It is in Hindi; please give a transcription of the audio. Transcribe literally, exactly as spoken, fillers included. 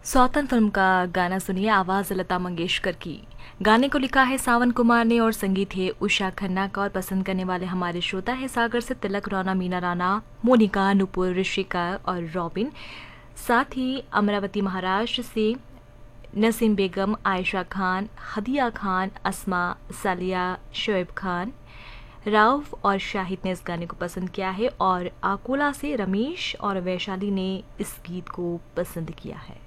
सौतन फिल्म का गाना सुनिए, आवाज लता मंगेशकर की। गाने को लिखा है सावन कुमार ने और संगीत है उषा खन्ना का। और पसंद करने वाले हमारे श्रोता है सागर से तिलक, रौना, मीना राणा, मोनिका, नुपुर, ऋषिका और रॉबिन। साथ ही अमरावती महाराष्ट्र से नसीम बेगम, आयशा खान, हदिया खान, अस्मा, सालिया, शोएब खान, राउफ और शाहिद ने इस गाने को पसंद किया है। और आकोला से रमेश और वैशाली ने इस गीत को पसंद किया है।